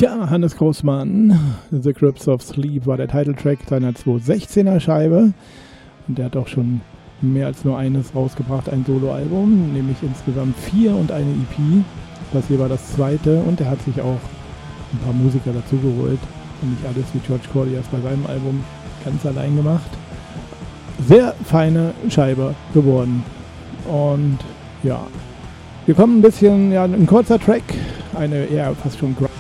Tja, Hannes Großmann, The Crypts of Sleep war der Titeltrack seiner 2016er Scheibe. Und der hat auch schon mehr als nur eines rausgebracht, ein Soloalbum, nämlich insgesamt 4 und eine EP. Das hier war das zweite und er hat sich auch ein paar Musiker dazu geholt. Und nicht alles wie George Corlias bei seinem Album ganz allein gemacht. Sehr feine Scheibe geworden. Und ja, wir kommen ein bisschen, ja, ein kurzer Track, eine eher fast schon